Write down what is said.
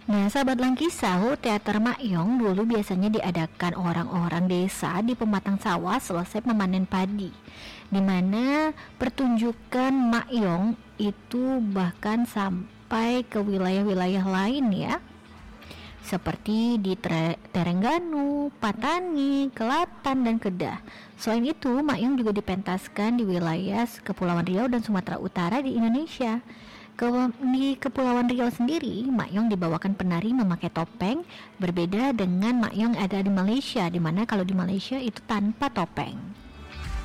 Nah, sahabat Langkisau, teater Makyong dulu biasanya diadakan orang-orang desa di pematang sawah selesai memanen padi, di mana pertunjukan Makyong itu bahkan sampai ke wilayah-wilayah lain ya, seperti di Terengganu, Patani, Kelatan, dan Kedah. Selain itu, Makyong juga dipentaskan di wilayah Kepulauan Riau dan Sumatera Utara di Indonesia. Di Kepulauan Riau sendiri, Makyong dibawakan penari memakai topeng, berbeda dengan Makyong ada di Malaysia, di mana kalau di Malaysia itu tanpa topeng.